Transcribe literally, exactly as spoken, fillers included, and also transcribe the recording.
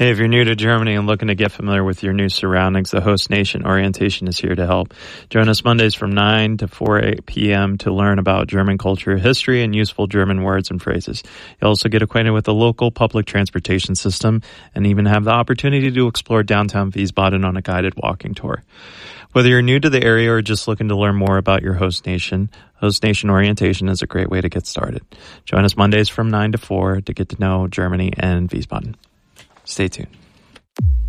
Hey, if you're new to Germany and looking to get familiar with your new surroundings, the Host Nation Orientation is here to help. Join us Mondays from nine to four p.m. to learn about German culture, history, and useful German words and phrases. You'll also get acquainted with the local public transportation system and even have the opportunity to explore downtown Wiesbaden on a guided walking tour. Whether you're new to the area or just looking to learn more about your host nation, Host Nation Orientation is a great way to get started. Join us Mondays from nine to four to get to know Germany and Wiesbaden. Stay tuned.